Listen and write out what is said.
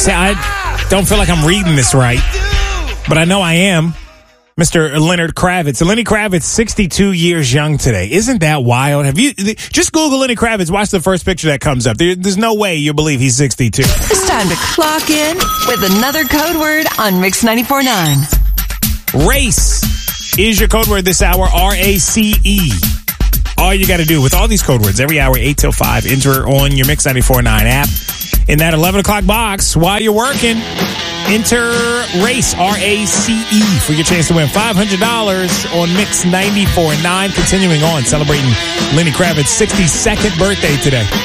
See, I don't feel like I'm reading this right, but I know I am. Mr. Leonard Kravitz. Lenny Kravitz, 62 years young today. Isn't that wild? Have you just Google Lenny Kravitz? Watch the first picture that comes up. There's no way you'll believe he's 62. It's time to clock in with another code word on Mix 94.9. Race is your code word this hour. RACE. All you got to do with all these code words every hour, 8 till 5, enter on your Mix 94.9 app. In that 11 o'clock box, while you're working, enter RACE, RACE, for your chance to win $500 on Mix 94.9. Continuing on, celebrating Lenny Kravitz's 62nd birthday today.